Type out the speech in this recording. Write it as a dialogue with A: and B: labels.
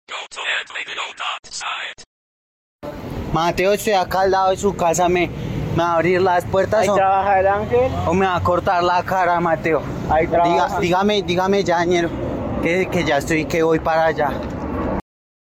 A: Mateo, estoy acá al lado de su casa, ¿me va a abrir las puertas
B: Ahí trabaja el ángel.
A: o me va a cortar la cara, Mateo?
B: Ahí trabaja.
A: Dígame, ya, ñero, que ya estoy, que voy para allá.